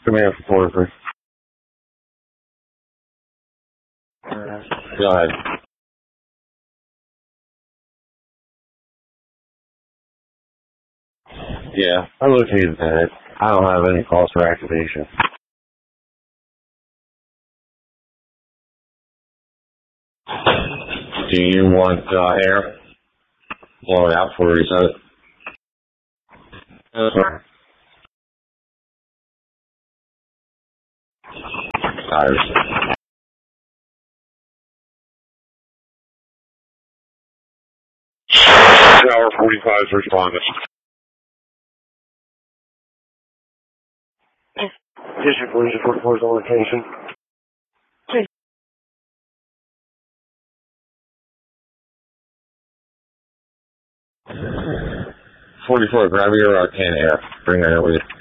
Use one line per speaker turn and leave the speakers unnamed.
Command for 43. Go ahead. Yeah, I located that. I don't have any calls for activation. Do you want air blowing out for reset? Sorry. Tower 45 is responding. District Police 44 is on location. 44, grab your can air. Bring that with you.